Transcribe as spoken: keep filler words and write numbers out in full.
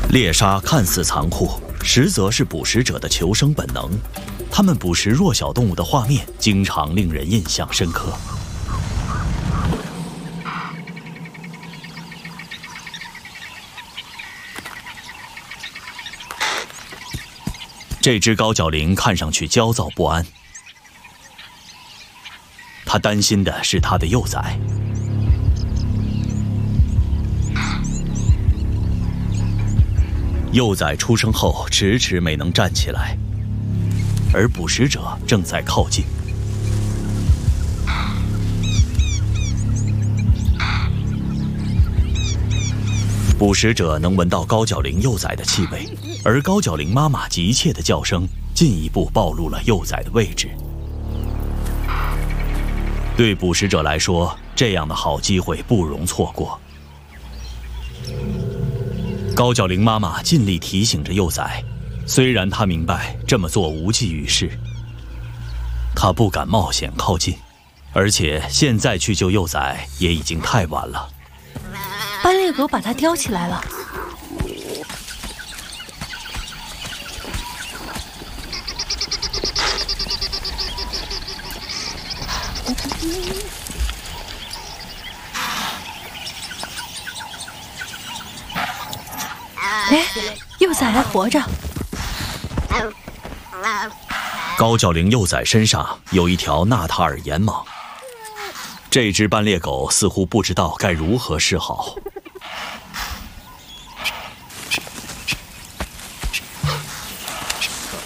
猎杀看似残酷，实则是捕食者的求生本能。他们捕食弱小动物的画面，经常令人印象深刻。这只高角羚看上去焦躁不安，它担心的是它的幼崽。幼崽出生后迟迟没能站起来，而捕食者正在靠近。捕食者能闻到高角羚幼崽的气味，而高角羚妈妈急切的叫声进一步暴露了幼崽的位置。对捕食者来说，这样的好机会不容错过。高角羚妈妈尽力提醒着幼崽，虽然她明白这么做无济于事，她不敢冒险靠近，而且现在去救幼崽也已经太晚了。 斑鬣狗把它叼起来了。哎，幼崽还活着。 高角羚幼崽身上有一条纳塔尔岩蟒，这只斑鬣狗似乎不知道该如何是好。